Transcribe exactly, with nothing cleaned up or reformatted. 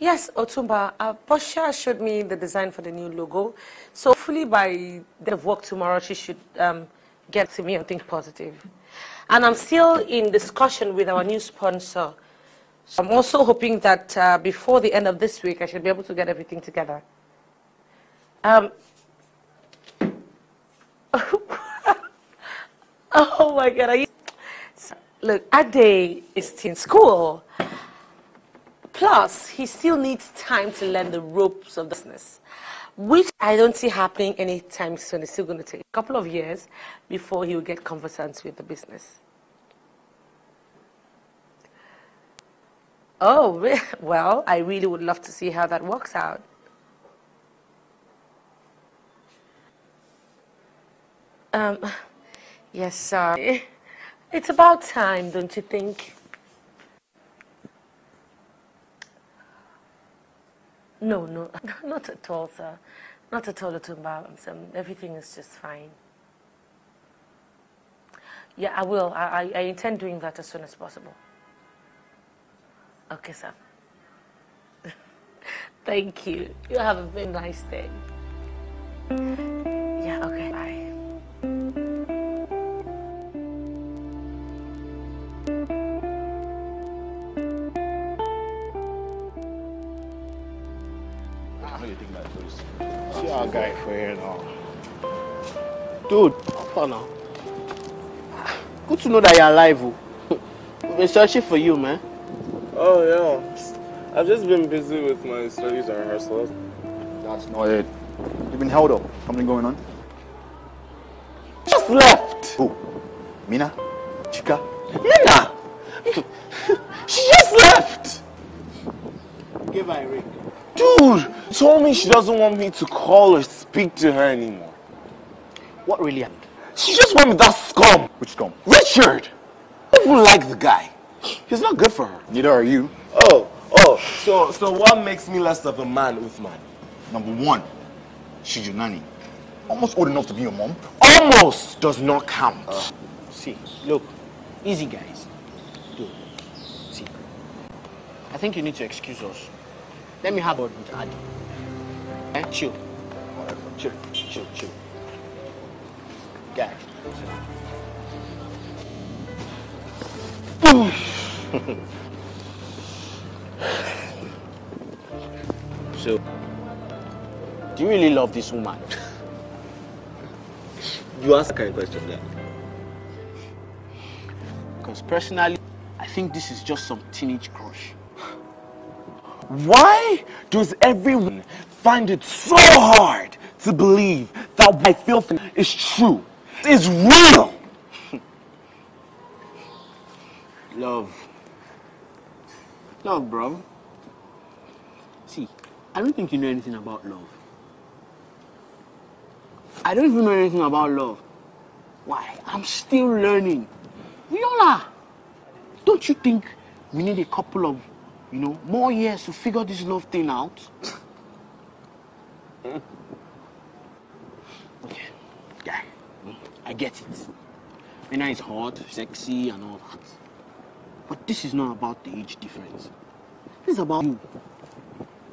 Yes, Otumba. Uh, Portia showed me the design for the new logo. So hopefully by the end of work tomorrow, she should um, get to me and think positive. And I'm still in discussion with our new sponsor. So I'm also hoping that uh, before the end of this week, I should be able to get everything together. Um, oh my God. Are you... Look, Ade is still in school. Plus, he still needs time to learn the ropes of business, which I don't see happening anytime soon. It's still going to take a couple of years before he will get conversant with the business. Oh, well, I really would love to see how that works out. Um, yes, sir. It's about time, don't you think? No, no, not at all, sir. Not at all, Otumba. Um, everything is just fine. Yeah, I will. I, I, I intend doing that as soon as possible. Okay, sir. Thank you. You have a very nice day. Yeah, okay, bye. See our guy for here now. Dude, how far now? Good to know that you're alive. We've been searching for you, man. Oh, yeah. I've just been busy with my studies and rehearsals. That's not it. You've been held up. Something going on? Just left! Who? Mina? Chika? Mina! She just left! Give her a ring. Dude, told me she doesn't want me to call or speak to her anymore. What really happened? She just went with that scum. Which scum? Richard! I don't even like the guy. He's not good for her. Neither are you. Oh, oh, so so what makes me less of a man, Uthman? Number one, she's your nanny. Almost old enough to be your mom. Almost does not count. Uh, see, look, easy guys. Dude, see, I think you need to excuse us. Let me have a word with Adi. Eh? Chill. Chill, chill, chill. Guy. So, do you really love this woman? You ask kind of question, yeah. Because personally, I think this is just some teenage crush. Why does everyone find it so hard to believe that what I feel for is true, is real? Love. Love, bro. See, I don't think you know anything about love. I don't even know anything about love. Why? I'm still learning. We all are. Don't you think we need a couple of, you know, more years to figure this love thing out? Okay, guy, I get it. Mina is hot, sexy, and all that. But this is not about the age difference. This is about you.